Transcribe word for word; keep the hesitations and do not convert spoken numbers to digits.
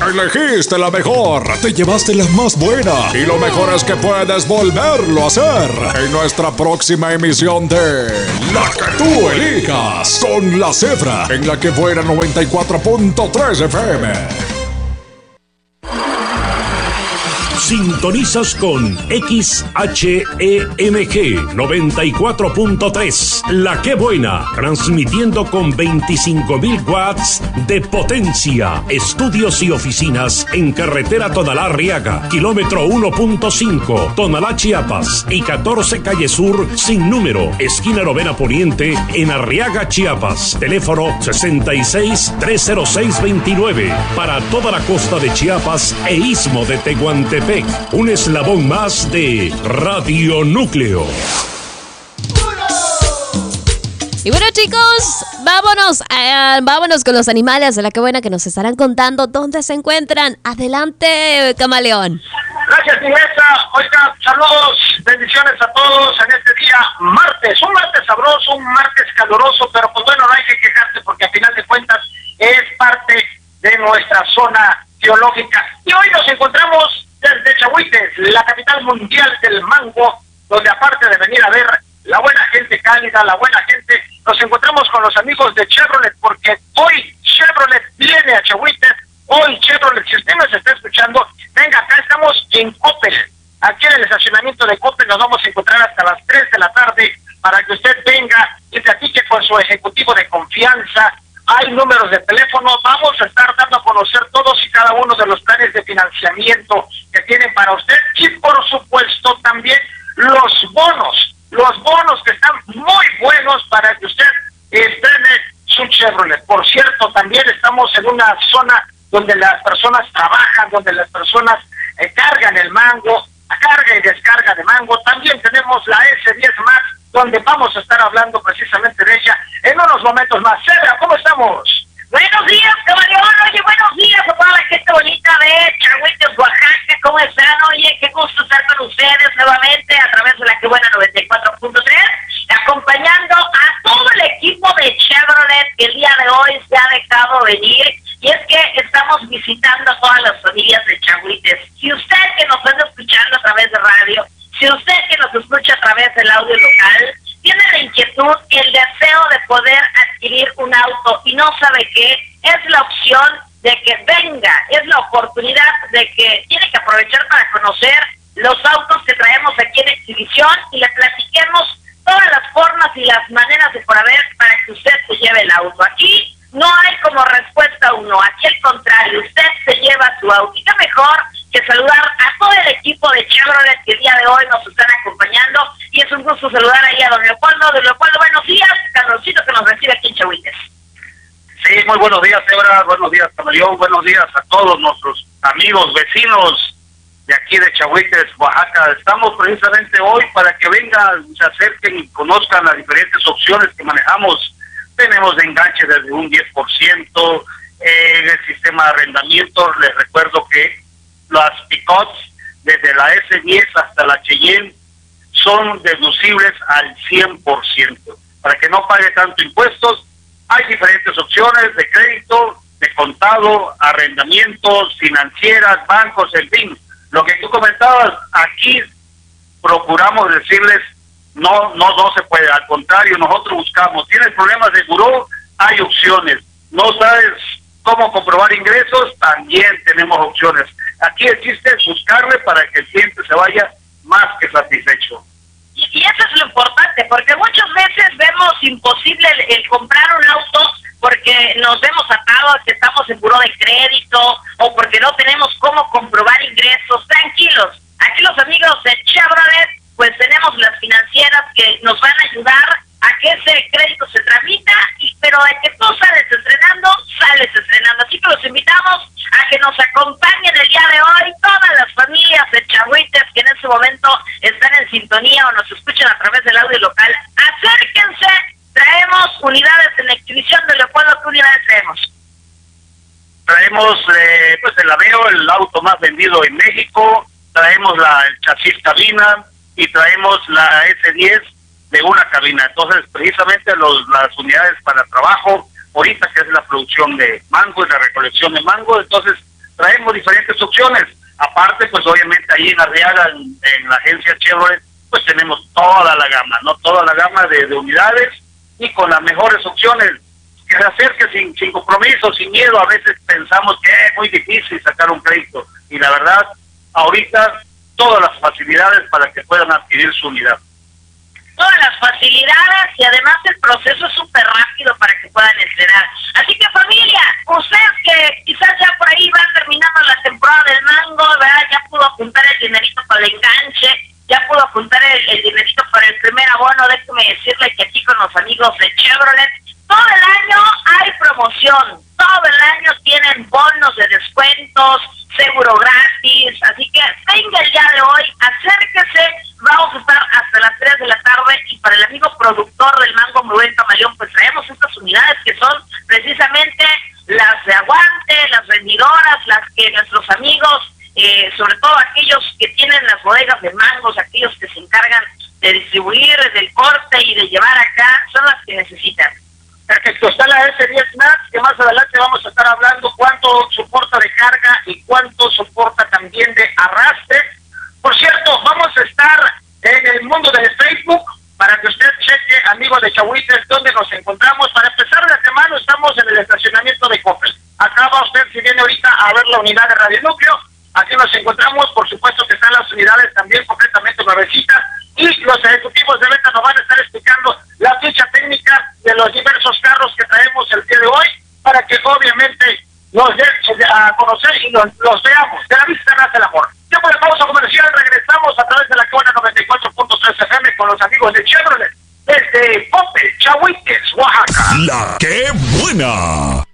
Elegiste la mejor, te llevaste la más buena y lo mejor es que puedes volverlo a hacer en nuestra próxima emisión de La que tú elijas con La Cebra en La que Buena noventa y cuatro punto tres F M. Sintonizas con X H E M G noventa y cuatro punto tres, La que Buena, transmitiendo con veinticinco mil watts de potencia. Estudios y oficinas en carretera Tonalá-Arriaga, kilómetro uno punto cinco, Tonalá, Chiapas, y catorce calle Sur, sin número, esquina Novena Poniente, en Arriaga, Chiapas. Teléfono sesenta y seis, trescientos seis, veintinueve, para toda la costa de Chiapas e istmo de Tehuantepec. Un eslabón más de Radio Núcleo. Y bueno, chicos, vámonos, eh, vámonos con los animales de La que Buena que nos estarán contando dónde se encuentran. Adelante, Camaleón. Gracias, Ingresa. Oiga, saludos, bendiciones a todos en este día martes. Un martes sabroso, un martes caluroso, pero pues bueno, no hay que quejarse porque a final de cuentas es parte de nuestra zona geológica. Y hoy nos encontramos desde Chahuites, la capital mundial del mango, donde aparte de venir a ver la buena gente cálida, la buena gente, nos encontramos con los amigos de Chevrolet, porque hoy Chevrolet viene a Chahuites, hoy Chevrolet, si usted nos está escuchando, venga, acá estamos en Coppel, aquí en el estacionamiento de Coppel nos vamos a encontrar hasta las tres de la tarde, para que usted venga y platique con su ejecutivo de confianza. Hay números de teléfono, vamos a estar dando a conocer todos y cada uno de los planes de financiamiento que tienen para usted y por supuesto también los bonos, los bonos que están muy buenos para que usted estrene su Chevrolet. Por cierto, también estamos en una zona donde las personas trabajan, donde las personas eh, cargan el mango, carga y descarga de mango. También tenemos la ese diez Max, donde vamos a estar hablando precisamente de ella en unos momentos más. Cebra, ¿cómo estamos? Buenos días, caballero. Oye, buenos días a toda la gente bonita de Chahuites, Oaxaca. ¿Cómo están? Oye, qué gusto estar con ustedes nuevamente a través de La que Buena noventa y cuatro punto tres, acompañando a todo el equipo de Chevrolet que el día de hoy se ha dejado venir. Y es que estamos visitando a todas las familias de Chahuites. Si usted que nos está escuchando a través de radio, si usted que nos escucha a través del audio local, tiene la inquietud, el deseo de poder adquirir un auto y no sabe qué, es la opción de que venga, es la oportunidad de que tiene que aprovechar para conocer los autos que traemos aquí en exhibición y le platiquemos todas las formas y las maneras de por haber para que usted se lleve el auto. Aquí no hay como respuesta uno, aquí al contrario, usted se lleva su auto. Y qué mejor que saludar a todo el equipo de Chevrolet que el día de hoy nos están acompañando, y es un gusto saludar ahí a don Leopoldo. Don Leopoldo, buenos días, Carlosito que nos recibe aquí en Chahuites. Sí, muy buenos días, Cebra, buenos días, Camaleón, buenos días a todos nuestros amigos, vecinos de aquí de Chahuites, Oaxaca. Estamos precisamente hoy para que vengan, se acerquen y conozcan las diferentes opciones que manejamos. Tenemos de enganche desde un diez por ciento, eh, en el sistema de arrendamiento. Les recuerdo que las pick-ups desde la ese diez hasta la Cheyenne son deducibles al cien por ciento, para que no pague tanto impuestos. Hay diferentes opciones de crédito, de contado, arrendamientos, financieras, bancos, en fin. Lo que tú comentabas, aquí procuramos decirles, no, no, no se puede, al contrario, nosotros buscamos. ¿Tienes problemas de buró? Hay opciones. ¿No sabes cómo comprobar ingresos? También tenemos opciones. Aquí existe buscarle para que el cliente se vaya más que satisfecho. Y, y eso es lo importante, porque muchas veces vemos imposible el, el comprar un auto porque nos vemos atados, que estamos en buró de crédito o porque no tenemos cómo comprobar ingresos. Tranquilos, aquí los amigos de Chevrolet, pues tenemos las financieras que nos van a ayudar a que ese crédito se tramita, y, pero de que tú sales estrenando, sales estrenando. Así que los invitamos a que nos acompañen el día de hoy, todas las familias de Chahuites que en este momento están en sintonía o nos escuchan a través del audio local. Acérquense, traemos unidades en la exhibición de Leopoldo. ¿Qué unidades traemos? Traemos eh, pues el Aveo, el auto más vendido en México, traemos la el chasis cabina y traemos la ese diez de una cabina. Entonces, precisamente los, las unidades para trabajo, ahorita que es la producción de mango y la recolección de mango, entonces traemos diferentes opciones. Aparte, pues obviamente ahí en Arriaga, en, en la agencia Chevrolet, pues tenemos toda la gama, ¿no? Toda la gama de, de unidades y con las mejores opciones. Que se acerque sin, sin compromiso, sin miedo. A veces pensamos que es muy difícil sacar un crédito y la verdad, ahorita todas las facilidades para que puedan adquirir su unidad. Todas las facilidades y además el proceso es súper rápido para que puedan estrenar. Así que familia, ustedes que quizás ya por ahí van terminando la temporada del mango, ¿verdad? Ya pudo juntar el dinerito para el enganche, ya pudo juntar el, el dinerito para el primer abono. Déjeme decirle que aquí con los amigos de Chevrolet, todo el año hay promoción, todo el año tienen bonos de descuentos, seguro gratis, así que venga el día de hoy, acérquese, vamos a estar hasta las tres de la tarde y para el amigo productor del mango muy buen camaleón, pues traemos estas unidades que son precisamente las de aguante, las rendidoras, las que nuestros amigos, eh, sobre todo aquellos que tienen las bodegas de mangos, aquellos que se encargan de distribuir, del corte y de llevar acá, son las que necesitan. Perfecto, está la S diez Max, que más adelante vamos a estar hablando cuánto soporta de carga y cuánto soporta también de arrastre. Por cierto, vamos a estar en el mundo de Facebook para que usted cheque, amigos de Chahuites, donde nos encontramos. Para empezar la semana estamos en el estacionamiento de Coppel. Acá va usted, si viene ahorita a ver la unidad de Radio Núcleo, aquí nos encontramos. Por supuesto que están las unidades también completamente nuevecitas y los ejecutivos de venta nos van a estar explicando la ficha técnica de los diversos carros que traemos el día de hoy para que obviamente nos den a conocer y los, los veamos. De la vista nace el amor. Tiempo de pausa comercial, regresamos a través de la Quebuena noventa y cuatro punto tres F M con los amigos de Chevrolet desde Coppel, Chahuites, Oaxaca. La Quebuena.